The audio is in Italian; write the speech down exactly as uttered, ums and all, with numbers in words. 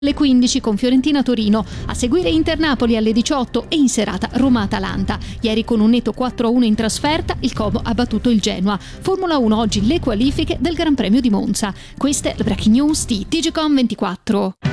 alle quindici con Fiorentina-Torino, a seguire Inter-Napoli alle diciotto e in serata Roma-Atalanta. Ieri con un netto quattro a uno in trasferta il Como ha battuto il Genoa. Formula uno oggi le qualifiche del Gran Premio di Monza. Queste le breaking news di T G Com ventiquattro.